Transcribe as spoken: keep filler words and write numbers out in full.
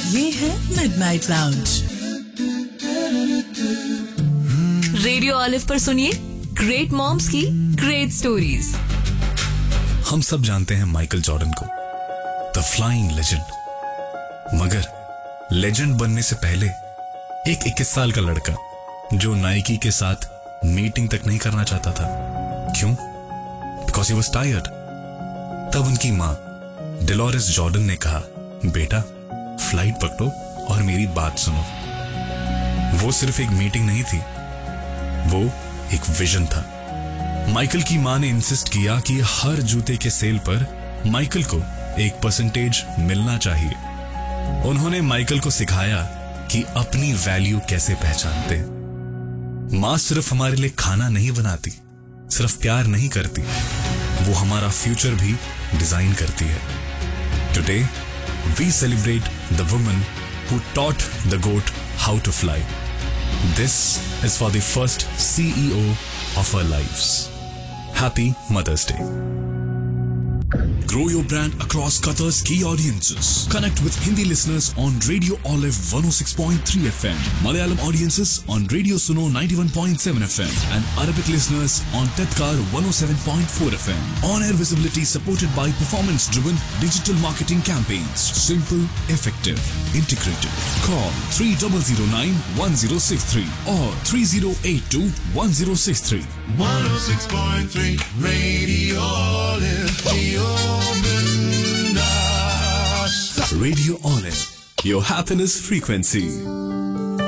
ये है midnight lounge. Radio olive पर सुनिए ग्रेट मॉम्स की ग्रेट स्टोरीज। हम सब जानते हैं माइकल जॉर्डन को, द फ्लाइंग लेजेंड। मगर लेजेंड बनने से पहले एक इक्कीस साल का लड़का जो नाइकी के साथ मीटिंग तक नहीं करना चाहता था। क्यों? Because he was tired. तब उनकी मां डेलोरेस जॉर्डन ने कहा, बेटा फ्लाइट पकड़ो और मेरी बात सुनो। वो सिर्फ एक मीटिंग नहीं थी, वो एक विजन था। माइकल की मां ने इंसिस्ट किया कि हर जूते के सेल पर माइकल को एक परसेंटेज मिलना चाहिए। उन्होंने माइकल को सिखाया कि अपनी वैल्यू कैसे पहचानते हैं। मां सिर्फ हमारे लिए खाना नहीं बनाती, सिर्फ प्यार नहीं करती, वो हमारा फ्यूचर भी डिजाइन करती है। Today, we celebrate the woman who taught the goat how to fly. This is for the first C E O of our lives. Happy Mother's Day. Grow your brand across Qatar's key audiences. Connect with Hindi listeners on Radio Olive one oh six point three F M, Malayalam audiences on Radio Suno ninety-one point seven F M, and Arabic listeners on Tedkar one oh seven point four F M. On-air visibility supported by performance-driven digital marketing campaigns. Simple, effective, integrated. Call three zero zero nine one zero six three or three zero eight two one zero six three. one oh six point three Radio Olive. Radio Olive, your happiness frequency.